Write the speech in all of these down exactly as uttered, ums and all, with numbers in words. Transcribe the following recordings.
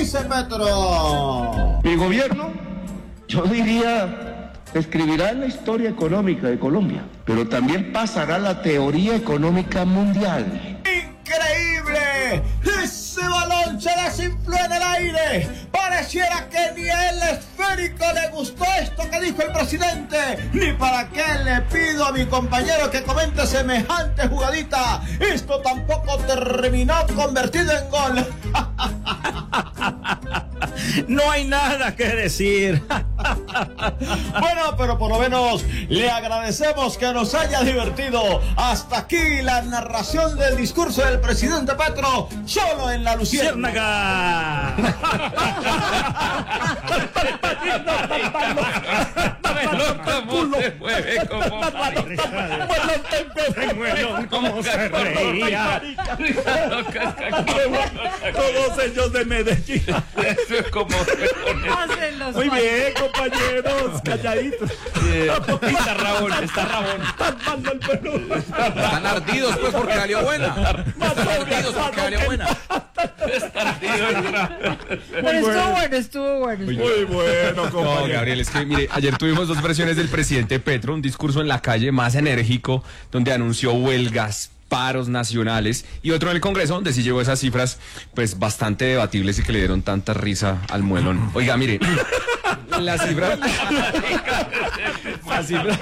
dice Petro? Mi gobierno, yo diría, escribirá la historia económica de Colombia, pero también pasará la teoría económica mundial. ¡Increíble! Ese balón se desinfló en el aire. Pareciera que ni a el esférico le gustó esto que dijo el presidente. Ni para qué le pido a mi compañero que comente semejante jugadita. Esto tampoco terminó convertido en gol. No hay nada que decir. Bueno, pero por lo menos le agradecemos que nos haya divertido. Hasta aquí la narración del discurso del presidente Petro, solo en la Luciérnaga. ¿Cómo se mueve? ¿Cómo se reiría? Todos ellos de Medellín. Eso es como muy bien, compañeros, calladitos. Está Rabón, está Rabón. Están ardidos pues porque salió buena. Están ardidos porque salió buena. Está ardido. Pero estuvo bueno, estuvo bueno. Muy bueno, compañero. No, Gabriel, es que mire, ayer tuvimos dos versiones del presidente Petro, un discurso en la calle más enérgico, donde anunció huelgas, paros nacionales, y otro en el Congreso, donde sí llegó esas cifras, pues bastante debatibles y que le dieron tanta risa al muelón. Oiga, mire, las cifras... Las cifras...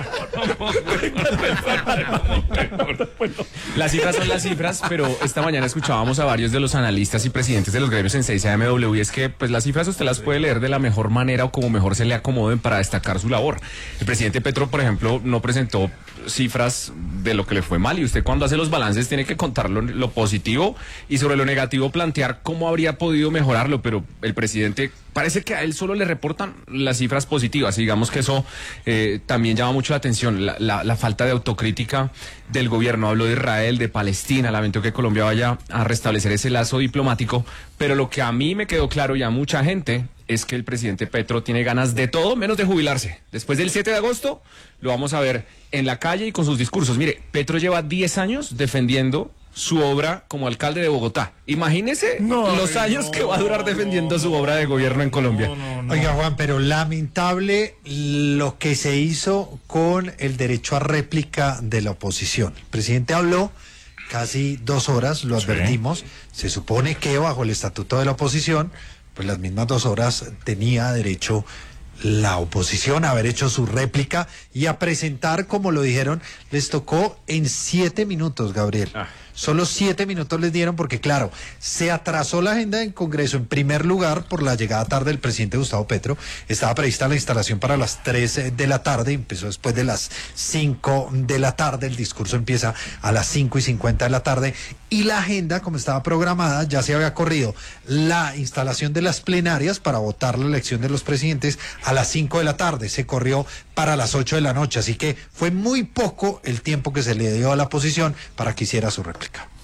Las cifras son las cifras, pero esta mañana escuchábamos a varios de los analistas y presidentes de los gremios en seis A M W, y es que pues las cifras usted las puede leer de la mejor manera o como mejor se le acomoden para destacar su labor. El presidente Petro, por ejemplo, no presentó cifras de lo que le fue mal, y usted cuando hace los balances tiene que contar lo, lo positivo y sobre lo negativo plantear cómo habría podido mejorarlo, pero el presidente parece que a él solo le reportan las cifras positivas, y digamos que eso eh, también llama mucho la atención, la, la, la falta de autocrítica del gobierno. Habló de Israel, de Palestina, lamentó que Colombia vaya a restablecer ese lazo diplomático, pero lo que a mí me quedó claro y a mucha gente es que el presidente Petro tiene ganas de todo menos de jubilarse. Después del siete de agosto lo vamos a ver en la calle y con sus discursos. Mire, Petro lleva diez años defendiendo su obra como alcalde de Bogotá. Imagínese no, los años no, que va a durar defendiendo no, su obra de gobierno en Colombia. No, no, no. Oiga, Juan, pero lamentable lo que se hizo con el derecho a réplica de la oposición. El presidente habló casi dos horas, lo advertimos. Sí. Se supone que bajo el estatuto de la oposición, pues las mismas dos horas tenía derecho la oposición a haber hecho su réplica y a presentar, como lo dijeron, les tocó en siete minutos, Gabriel. Ah. Solo siete minutos les dieron porque, claro, se atrasó la agenda del Congreso en primer lugar por la llegada tarde del presidente Gustavo Petro. Estaba prevista la instalación para las tres de la tarde, empezó después de las cinco de la tarde, el discurso empieza a las cinco y cincuenta de la tarde, y la agenda, como estaba programada, ya se había corrido la instalación de las plenarias para votar la elección de los presidentes a las cinco de la tarde, se corrió para las ocho de la noche, así que fue muy poco el tiempo que se le dio a la oposición para que hiciera su réplica.